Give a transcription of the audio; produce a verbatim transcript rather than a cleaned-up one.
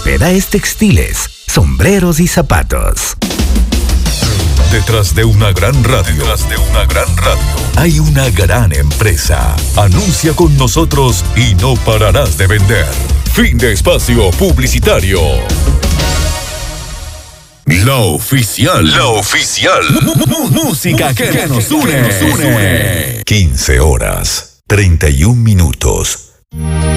Cepeda es textiles, sombreros y zapatos. Detrás de una gran radio, detrás de una gran radio, hay una gran empresa. Anuncia con nosotros y no pararás de vender. Fin de espacio publicitario. La oficial. La oficial. Música que, que nos une. Nos une. quince horas, treinta y un minutos.